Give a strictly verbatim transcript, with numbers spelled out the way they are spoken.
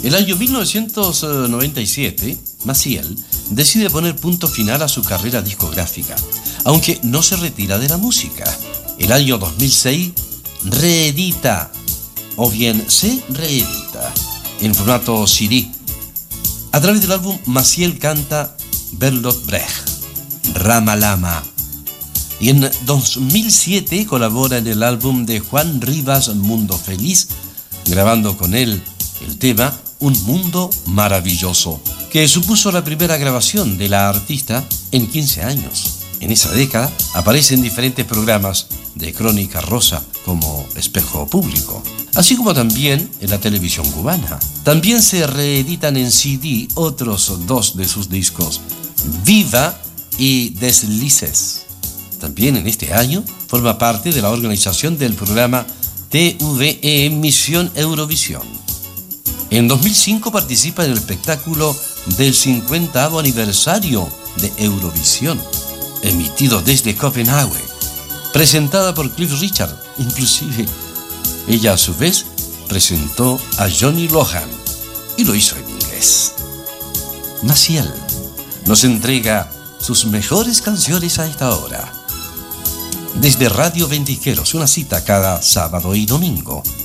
El año mil novecientos noventa y siete, Maciel decide poner punto final a su carrera discográfica, aunque no se retira de la música. El año dos mil seis reedita, o bien se reedita, en formato C D. A través del álbum, Maciel canta Bertolt Brecht, Ramalama. Y en dos mil siete colabora en el álbum de Juan Rivas, Mundo Feliz, grabando con él el tema Un Mundo Maravilloso, que supuso la primera grabación de la artista en quince años. En esa década aparece en diferentes programas de Crónica Rosa como Espejo Público, así como también en la televisión cubana. También se reeditan en C D otros dos de sus discos, Viva y Deslices. También en este año forma parte de la organización del programa T V E Misión Eurovisión. En dos mil cinco participa en el espectáculo del cincuentavo aniversario de Eurovisión, emitido desde Copenhague, presentada por Cliff Richard. Inclusive, ella a su vez presentó a Johnny Lohan y lo hizo en inglés. Maciel nos entrega sus mejores canciones a esta hora. Desde Radio Ventisqueros, una cita cada sábado y domingo.